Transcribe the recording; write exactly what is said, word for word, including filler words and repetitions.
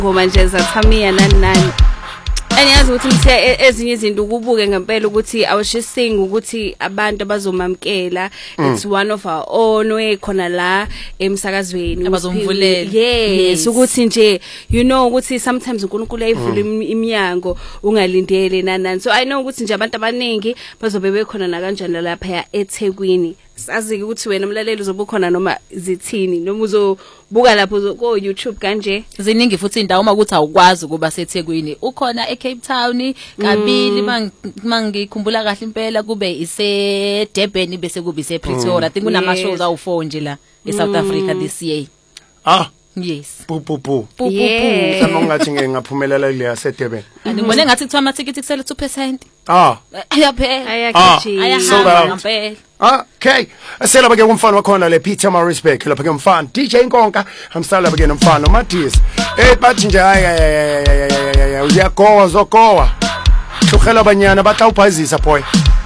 ngoma nje zathamia nani nani. Aniyazi ukuthi mthe ezinye izinto ukubuke ngempela ukuthi I was just saying ukuthi abantu abazomamkela it's one of our own way khona la emsakazweni abazomvulela. Yes ukuthi nje you know ukuthi sometimes uNkulunkulu ayivula iminyango ungalindele nanani. So I know ukuthi nje abantu abaningi bazobe bekhona na kanjani lapha eThekwini. Sazi ukuthi wena umlaleli uzobukhona noma zithini noma uzobuka lapho ko YouTube kanje. Ziningi futhi indawo uma ukuthi awukwazi ukuba seThekwini ukhona eCape Town kabili mangikhumbula kahle impela kube ise Durban bese kube ise Pretoria. I think kunama shows awu four nje la eSouth Africa this year. Ah yes. Pu pu pu. Pu pu pu. Mhlawumbe ngathi ngeke ngaphumelela le yaseDurban. Ngibone ngathi kuthiwa ama tickets kusele two percent. Ah. Ayaphela. Ayagijima. Ayahamba ngempela. Okay. Aselapha ke kumfana wakhona le Peter Marisbeck lapha ke mfana D J Nkonka hamsala lapha ke nomfana Matthias. Eh bathi nje hayi uyagoza gowa. Hlugela abanyana batla uphazisa boy.